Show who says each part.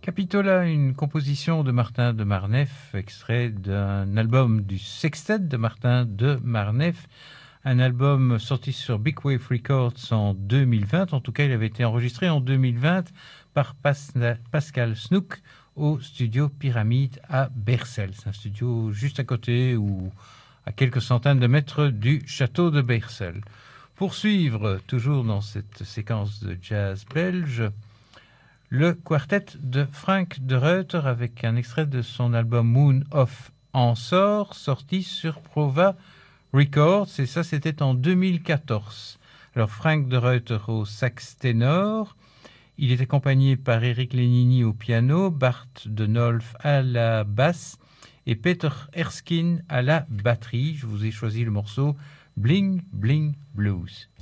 Speaker 1: Capitola, une composition de Martin de Marneffe, extrait d'un album du sextet de Martin de Marneffe, un album sorti sur Big Wave Records en 2020. En tout cas, il avait été enregistré en 2020 par Pascal Snook au studio Pyramide à Bersel. C'est un studio juste à côté ou à quelques centaines de mètres du château de Bersel. Pour suivre, toujours dans cette séquence de jazz belge, le quartet de Frank de Reuter avec un extrait de son album Moon of Ensor, sorti sur Prova Records, et ça c'était en 2014. Alors Frank de Reuter au sax ténor, il est accompagné par Eric Lénini au piano, Bart de Nolf à la basse et Peter Erskine à la batterie. Je vous ai choisi le morceau Bling Bling Blues.